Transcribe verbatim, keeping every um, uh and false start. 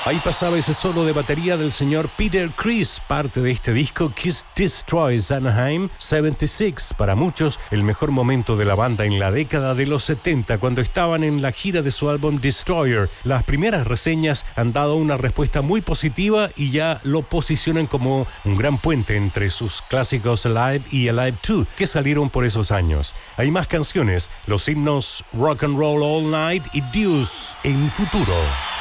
Ahí pasaba ese solo de batería del señor Peter Criss, parte de este disco Kiss Destroys Anaheim setenta y seis. Para muchos, el mejor momento de la banda en la década de los setenta, cuando estaban en la gira de su álbum Destroyer. Las primeras reseñas han dado una respuesta muy positiva y ya lo posicionan como un gran puente entre sus clásicos Alive y Alive dos, que salieron por esos años. Hay más canciones, los himnos Rock and Roll All Night y Deuce en futuro.